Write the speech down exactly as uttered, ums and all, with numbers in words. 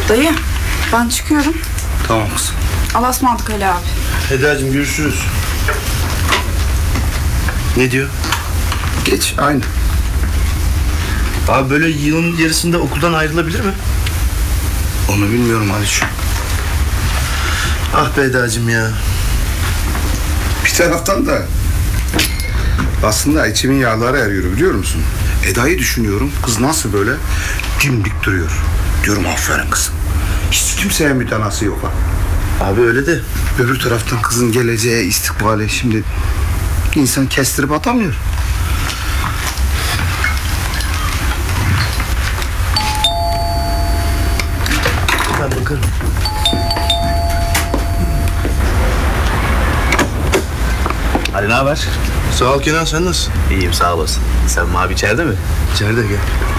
Dayı, ben çıkıyorum. Tamam kızım. Allah'a ısmarladık Ali abi. Eda'cığım görüşürüz. Ne diyor? Geç aynı. Abi böyle yılın yarısında okuldan ayrılabilir mi? Onu bilmiyorum Ali'ciğim. Ah be Eda'cığım ya. Bir taraftan da aslında içimin yağları eriyor biliyor musun? Eda'yı düşünüyorum. Kız nasıl böyle dimdik duruyor. Diyorum aferin kızım. Hiç kimseye mütenası yok ha. Abi öyle de. Öbür taraftan kızın geleceği, istikbali şimdi insan kestirip atamıyor. Ben bakarım. Ali ne haber? Sağ ol Kenan, sen nasılsın? İyiyim sağ olasın. Sen abi içeride mi? İçeride gel.